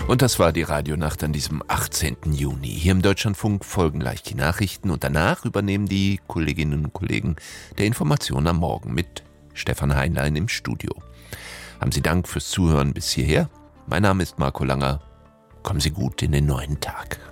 Und das war die Radionacht an diesem 18. Juni. Hier im Deutschlandfunk folgen gleich die Nachrichten und danach übernehmen die Kolleginnen und Kollegen der Information am Morgen mit Stefan Heinlein im Studio. Haben Sie Dank fürs Zuhören bis hierher. Mein Name ist Marco Langer. Kommen Sie gut in den neuen Tag.